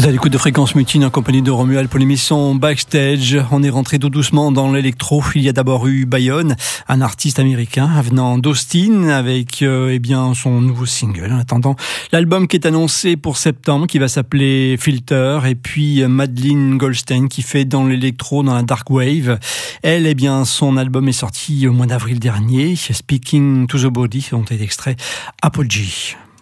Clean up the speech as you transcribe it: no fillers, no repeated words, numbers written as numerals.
Vous êtes à l'écoute de Fréquence Mutine en compagnie de Romuald pour l'émission Backstage. On est rentré tout doucement dans l'électro. Il y a d'abord eu Bayon, un artiste américain venant d'Austin avec son nouveau single. En attendant, l'album qui est annoncé pour septembre, qui va s'appeler Filter, et puis Madeleine Goldstein qui fait dans l'électro, dans la dark wave. Elle, son album est sorti au mois d'avril dernier, Speaking to the Body, dont est extrait Apogee.